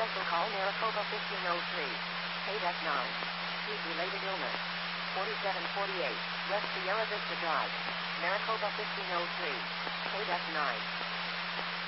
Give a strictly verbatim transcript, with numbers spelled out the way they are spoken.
Also call Maricopa fifteen oh three. K nine. Heat-related illness. forty-seven forty-eight. West Sierra Vista Drive. Maricopa fifteen oh three. K nine.